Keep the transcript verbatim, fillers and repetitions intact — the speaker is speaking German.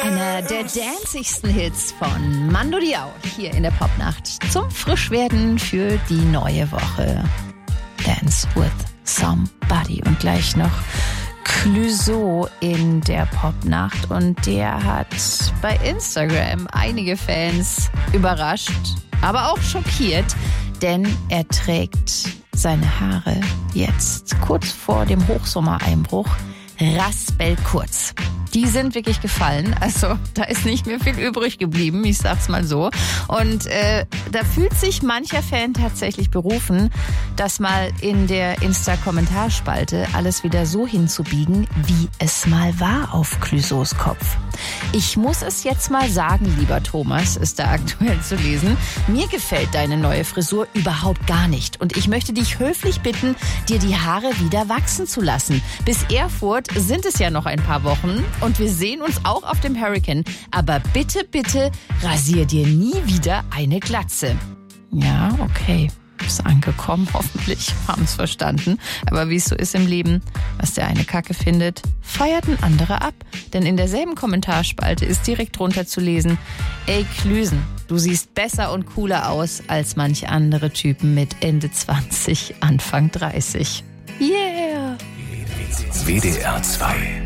Einer der dancigsten Hits von Mando Diao hier in der Popnacht zum Frischwerden für die neue Woche. Dance with Somebody. Und gleich noch Clouseau in der Popnacht. Und der hat bei Instagram einige Fans überrascht, aber auch schockiert, denn er trägt seine Haare jetzt kurz vor dem Hochsommereinbruch raspelkurz. Die sind wirklich gefallen, also da ist nicht mehr viel übrig geblieben, ich sag's mal so. Und äh, da fühlt sich mancher Fan tatsächlich berufen, das mal in der Insta-Kommentarspalte alles wieder so hinzubiegen, wie es mal war auf Clouseaus Kopf. Ich muss es jetzt mal sagen, lieber Thomas, ist da aktuell zu lesen, mir gefällt deine neue Frisur überhaupt gar nicht. Und ich möchte dich höflich bitten, dir die Haare wieder wachsen zu lassen. Bis Erfurt sind es ja noch ein paar Wochen. Und wir sehen uns auch auf dem Hurricane. Aber bitte, bitte, rasier dir nie wieder eine Glatze. Ja, okay. Ist angekommen, hoffentlich. Haben es verstanden. Aber wie es so ist im Leben, was der eine Kacke findet, feiert ein anderer ab. Denn in derselben Kommentarspalte ist direkt drunter zu lesen: Ey Klüsen, du siehst besser und cooler aus als manche andere Typen mit Ende zwanzig, Anfang dreißig. Yeah! W D R zwei